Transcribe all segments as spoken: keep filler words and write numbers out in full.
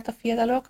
médiát a fiatalok.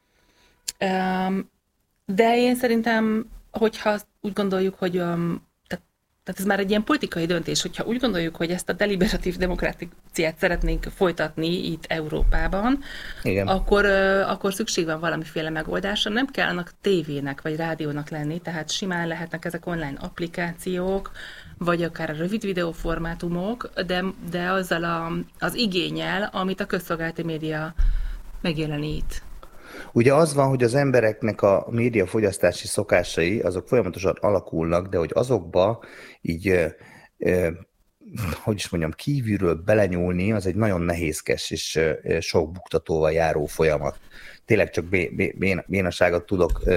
De én szerintem, hogyha úgy gondoljuk, hogy tehát, tehát ez már egy ilyen politikai döntés, hogyha úgy gondoljuk, hogy ezt a deliberatív demokráciát szeretnénk folytatni itt Európában, Igen. Akkor, akkor szükség van valamiféle megoldásra. Nem kell annak tévének vagy rádiónak lenni, tehát simán lehetnek ezek online applikációk, vagy akár a rövid videóformátumok, de, de azzal a, az igénnyel, amit a közszolgálati média megjelenít. Ugye az van, hogy az embereknek a médiafogyasztási szokásai, azok folyamatosan alakulnak, de hogy azokba így, eh, eh, hogy is mondjam, kívülről belenyúlni, az egy nagyon nehézkes és eh, sok buktatóval járó folyamat. Tényleg csak bé, bé, bé, bénaságot tudok, eh,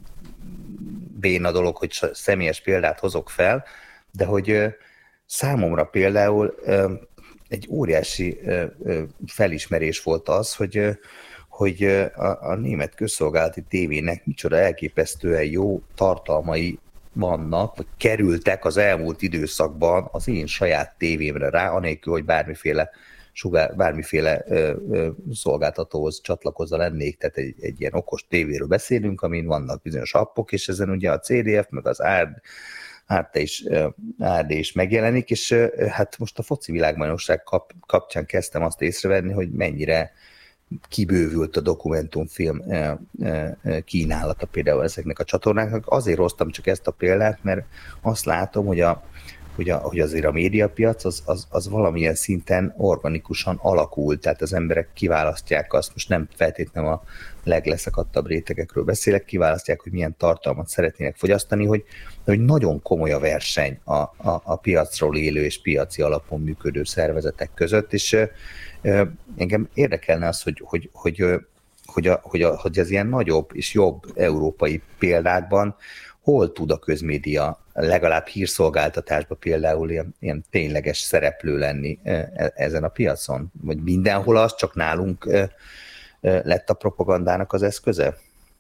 béna dolog, hogy személyes példát hozok fel, de hogy eh, számomra például eh, egy óriási eh, felismerés volt az, hogy eh, hogy a, a német közszolgálati tévének micsoda elképesztően jó tartalmai vannak, vagy kerültek az elmúlt időszakban az én saját tévémre rá, anélkül, hogy bármiféle, sugár, bármiféle ö, ö, szolgáltatóhoz csatlakozva lennék. Tehát egy, egy ilyen okos tévéről beszélünk, amin vannak bizonyos appok, és ezen ugye a cé dé ef, meg az Árde is, Árde is megjelenik, és hát most a foci világbajnokság kap, kapcsán kezdtem azt észrevenni, hogy mennyire kibővült a dokumentumfilm kínálata például ezeknek a csatornáknak. Azért hoztam csak ezt a példát, mert azt látom, hogy, a, hogy, a, hogy azért a médiapiac az, az, az valamilyen szinten organikusan alakul, tehát az emberek kiválasztják azt, most nem feltétlenül a legleszakadtabb rétegekről beszélek, kiválasztják, hogy milyen tartalmat szeretnének fogyasztani, hogy, hogy nagyon komoly a verseny a, a, a piacról élő és piaci alapon működő szervezetek között, és engem érdekelne az, hogy, hogy, hogy, hogy, a, hogy, a, hogy az ilyen nagyobb és jobb európai példákban hol tud a közmédia legalább hírszolgáltatásban például ilyen, ilyen tényleges szereplő lenni ezen a piacon? Vagy mindenhol az, csak nálunk lett a propagandának az eszköze?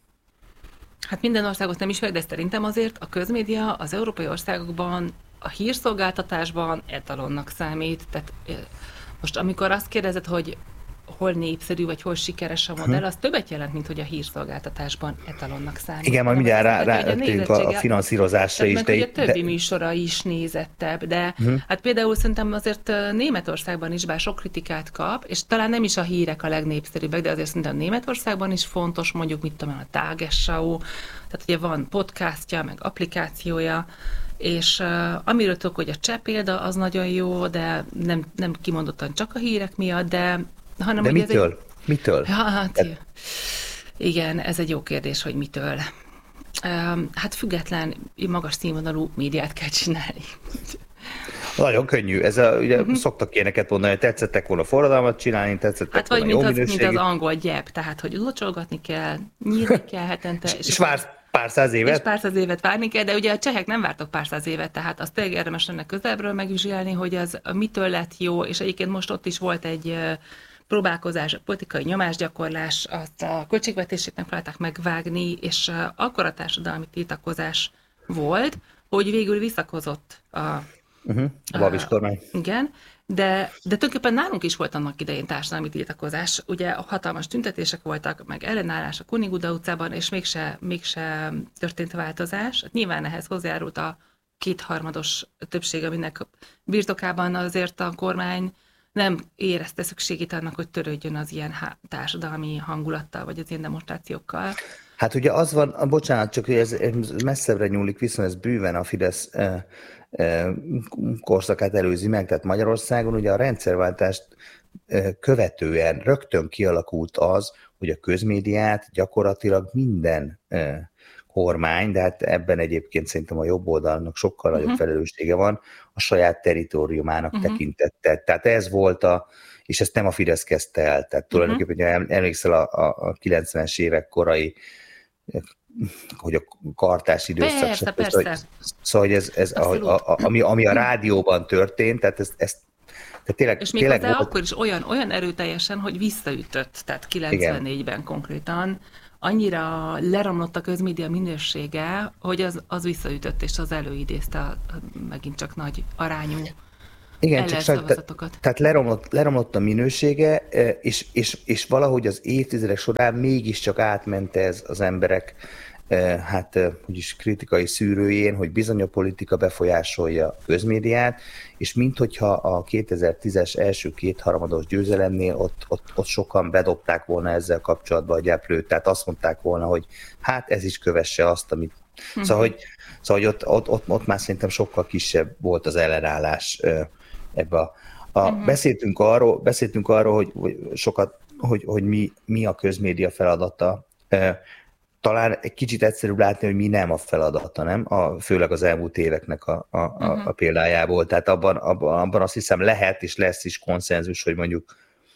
Hát minden országot nem ismerek, de szerintem azért a közmédia az európai országokban a hírszolgáltatásban etalonnak számít. Tehát most amikor azt kérdezed, hogy hol népszerű, vagy hol sikeres a modell, az többet jelent, mint hogy a hírszolgáltatásban etalonnak számít. Igen, majd mindjárt rá, rá a, a finanszírozásra is. De a többi de... műsora is nézettebb, de uh-huh. hát például szerintem azért Németországban is, bár sok kritikát kap, és talán nem is a hírek a legnépszerűbbek, de azért szerintem Németországban is fontos, mondjuk mit tudom, a Tagesschau, tehát ugye van podcastja, meg applikációja, és uh, amiről tudok, hogy a cseh példa az nagyon jó, de nem, nem kimondottan csak a hírek miatt, de hanem, de mitől? Ez egy... Mitől? Hát, et... igen, ez egy jó kérdés, hogy mitől. Um, hát független, magas színvonalú médiát kell csinálni. Nagyon könnyű. Ez a, ugye uh-huh. szoktak ilyeneket mondani, hogy tetszettek volna forradalmat csinálni, tetszettek hát volna vagy jó mint minőségű. Az, mint az angol gyep, tehát hogy locsolgatni kell, nyírni kell hetente. és és vár pár száz évet? És pár száz évet várni kell, de ugye a csehek nem vártak pár száz évet, tehát azt tényleg érdemes lenne közelről megvizsgálni, hogy az mitől lett jó, és egyébként most ott is volt egy próbálkozás, a politikai nyomásgyakorlás, azt a költségvetését nem próbálták megvágni, és akkor a társadalmi tiltakozás volt, hogy végül visszakozott a, uh-huh. a Babis kormány. Igen, de, de tulajdonképpen nálunk is volt annak idején társadalmi tiltakozás. Ugye hatalmas tüntetések voltak, meg ellenállás a Kuniguda utcában, és mégse, mégse történt változás. Nyilván ehhez hozzájárult a kétharmados többség, aminek birtokában azért a kormány nem érezte szükségét annak, hogy törődjön az ilyen társadalmi hangulattal, vagy az ilyen demonstrációkkal. Hát ugye az van, bocsánat, csak hogy ez messzebbre nyúlik, viszont ez bőven a Fidesz eh, eh, korszakát előzi meg, tehát Magyarországon ugye a rendszerváltást eh, követően rögtön kialakult az, hogy a közmédiát gyakorlatilag minden eh, kormány, de hát ebben egyébként szerintem a jobb oldalnak sokkal nagyobb uh-huh. felelőssége van, a saját territóriumának uh-huh. tekintette. Tehát ez volt a, és ezt nem a Fidesz kezdte el, tehát tulajdonképpen, uh-huh. hogy emlékszel a, a, a kilencvenes évek korai, hogy a kartás időszak. Persze, persze. Szóval, szóval hogy ez, ez a, a, ami, ami a rádióban történt, tehát ez, ez tehát tényleg, és még tényleg hozzá volt... akkor is olyan, olyan erőteljesen, hogy visszaütött, tehát kilencvennégyben igen. konkrétan, annyira leromlott a közmédia minősége, hogy az, az visszaütött, és az előidézte a, a, megint csak nagy arányú Igen, csak ellenszavazatokat. tehát leromlott, leromlott a minősége, és, és, és valahogy az évtizedek során mégiscsak átment ez az emberek hát úgyis kritikai szűrőjén, hogy bizony a politika befolyásolja a közmédiát, és minthogyha a kétezer-tízes első kétharmados győzelemnél ott, ott, ott sokan bedobták volna ezzel kapcsolatban a gyeplőt, tehát azt mondták volna, hogy hát ez is kövesse azt, amit... Mm-hmm. Szóval, hogy, szóval, hogy ott, ott, ott, ott már szerintem sokkal kisebb volt az ellenállás ebbe a... a mm-hmm. beszéltünk, arról, beszéltünk arról, hogy, hogy sokat, hogy, hogy mi, mi a közmédia feladata. Talán egy kicsit egyszerűbb látni, hogy mi nem a feladata, nem? A, főleg az elmúlt éveknek a, a, uh-huh. a példájából. Tehát abban, abban, abban azt hiszem lehet és lesz is konszenzus, hogy mondjuk,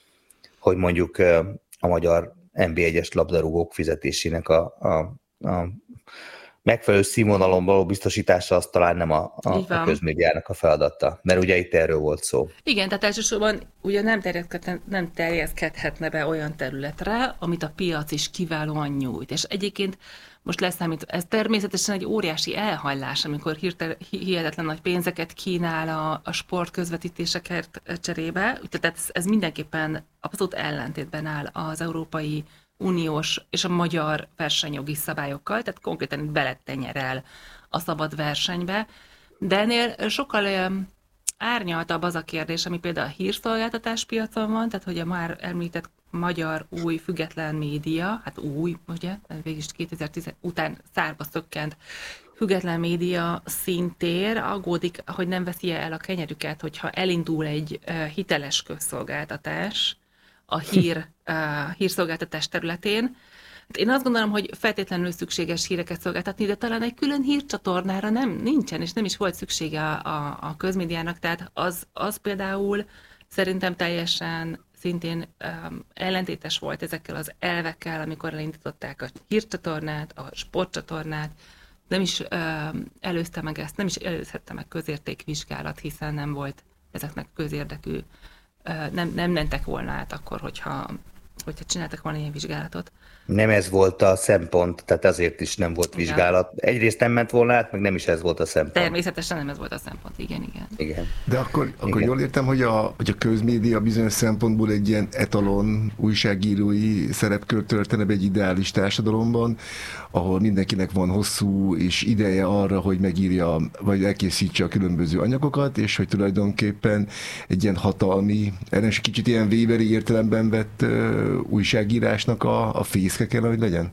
hogy mondjuk a magyar en bé egyes labdarúgók fizetésének a, a, a megfelelő színvonalon való biztosítása az talán nem a, a, a közmédiának a feladata, mert ugye itt erről volt szó. Igen, tehát elsősorban ugye nem, nem terjeszkedhetne be olyan területre, amit a piac is kiválóan nyújt. És egyébként most leszámít, ez természetesen egy óriási elhajlás, amikor hirtelen, hihetetlen nagy pénzeket kínál a, a sport közvetítéseket cserébe. Tehát ez, ez mindenképpen abszolút ellentétben áll az európai uniós és a magyar versenyjogi szabályokkal, tehát konkrétan beletenyerel a szabad versenybe, de ennél sokkal árnyaltabb az a kérdés, ami például a hírszolgáltatás piacon van, tehát hogy a már említett magyar új független média, hát új, ugye, végülis kétezer-tíz után szárba szökkent független média szintér aggódik, hogy nem veszi el a kenyerüket, hogyha elindul egy hiteles közszolgáltatás, a hír, uh, hírszolgáltatás területén. Én azt gondolom, hogy feltétlenül szükséges híreket szolgáltatni, de talán egy külön hírcsatornára nem, nincsen, és nem is volt szüksége a, a, a közmédiának, tehát az, az például szerintem teljesen szintén um, ellentétes volt ezekkel az elvekkel, amikor elindították a hírcsatornát, a sportcsatornát, nem is um, előzte meg ezt, nem is előzhette meg közértékvizsgálat, hiszen nem volt ezeknek közérdekű Nem, nem mentek volna át akkor, hogyha, hogyha csináltak volna ilyen vizsgálatot. Nem ez volt a szempont, tehát azért is nem volt igen. vizsgálat. Egyrészt nem ment volna át, meg nem is ez volt a szempont. Természetesen nem ez volt a szempont, igen, igen. igen. De akkor, akkor igen. jól értem, hogy a, hogy a közmédia bizonyos szempontból egy ilyen etalon újságírói szerepkört töltene be egy ideális társadalomban, ahol mindenkinek van hosszú és ideje arra, hogy megírja, vagy elkészítse a különböző anyagokat, és hogy tulajdonképpen egy ilyen hatalmi, ennek kicsit ilyen Weberi értelemben vett uh, újságírásnak a, a fészke kell, hogy legyen?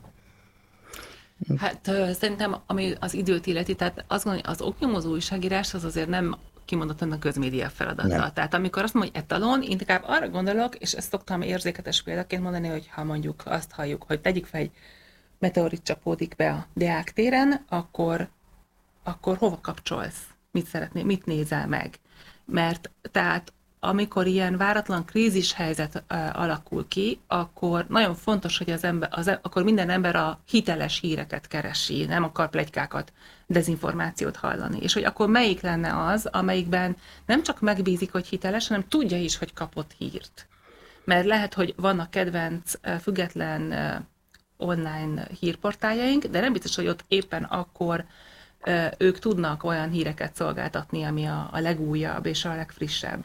Hát szerintem, ami az időt illeti, tehát azt gondolom, hogy az oknyomozó újságírás az azért nem kimondottan a közmédia feladata. Nem. Tehát amikor azt mondom, hogy etalon, inkább arra gondolok, és ezt szoktam érzéketes példaként mondani, hogy ha mondjuk azt halljuk, hogy tegyük fel, egy meteorit csapódik be a Deák téren, akkor, akkor hova kapcsolsz? Mit szeretnél, mit nézel meg? Mert tehát amikor ilyen váratlan krízis helyzet uh, alakul ki, akkor nagyon fontos, hogy az ember, az, akkor minden ember a hiteles híreket keresi, nem akar pletykákat, dezinformációt hallani. És hogy akkor melyik lenne az, amelyikben nem csak megbízik, hogy hiteles, hanem tudja is, hogy kapott hírt. Mert lehet, hogy vannak kedvenc, uh, független uh, online hírportáljaink, de nem biztos, hogy ott éppen akkor uh, ők tudnak olyan híreket szolgáltatni, ami a, a legújabb és a legfrissebb.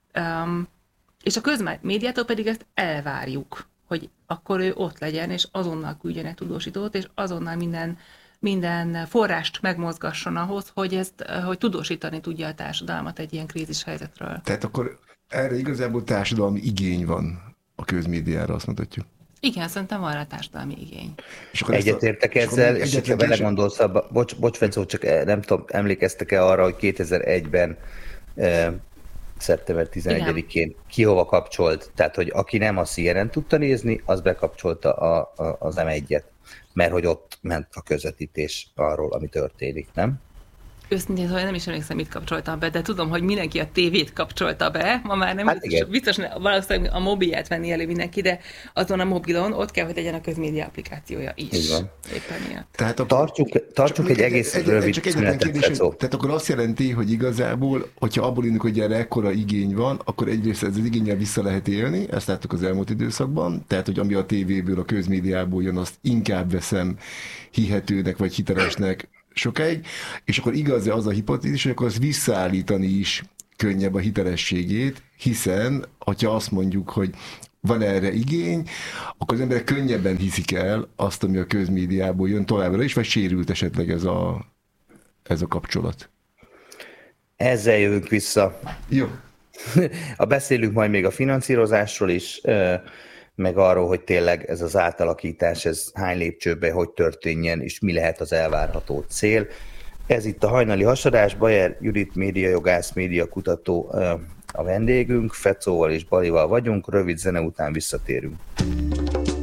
Um, és a közmédiától pedig ezt elvárjuk, hogy akkor ő ott legyen, és azonnal küldjen egy tudósítót, és azonnal minden, minden forrást megmozgasson ahhoz, hogy, ezt, hogy tudósítani tudja a társadalmat egy ilyen krízis helyzetről. Tehát akkor erre igazából társadalmi igény van a közmédiára, azt mondhatjuk. Igen, szerintem van rá társadalmi igény. Egyetértek ezzel, és ha belegondolsz abba, bocs, bocs Fencó, csak nem tudom, emlékeztek-e arra, hogy kétezer-egyben eh, szeptember tizenegyedikén igen. ki hova kapcsolt, tehát hogy aki nem a cé en en tudta nézni, az bekapcsolta a, a, az em egyet, mert hogy ott ment a közvetítés arról, ami történik, nem? Őszintén, szóval nem is emlékszem, mit kapcsoltam be, de tudom, hogy mindenki a tévét kapcsolta be, ma már nem hát biztos, biztos valószínűleg a mobilját venni elő mindenki, de azon a mobilon ott kell, hogy legyen a közmédia applikációja is. Igen. Éppen miatt. Tehát a, tartsuk, tartsuk egy, egy egész egy, rövid csak szünetet. Kérdés, tehát akkor azt jelenti, hogy igazából, hogyha abból indulunk, hogy erre ekkora igény van, akkor egyrészt ez az igénnyel vissza lehet élni, ezt láttuk az elmúlt időszakban, tehát hogy ami a tévéből, a közmédiából jön, azt inkább veszem hihetőnek vagy hitelesnek sokáig, és akkor igaz az a hipotézis, hogy akkor azt visszaállítani is könnyebb a hitelességét, hiszen, hogyha azt mondjuk, hogy van erre igény, akkor az emberek könnyebben hiszik el azt, ami a közmédiából jön továbbra is, vagy sérült esetleg ez a, ez a kapcsolat. Ezzel jövünk vissza. Jó. A beszélünk majd még a finanszírozásról is, meg arról, hogy tényleg ez az átalakítás, ez hány lépcsőben, hogy történjen, és mi lehet az elvárható cél. Ez itt a hajnali hasadás, Bayer Judit médiajogász, médiakutató a vendégünk, Fecóval és Balival vagyunk, rövid zene után visszatérünk.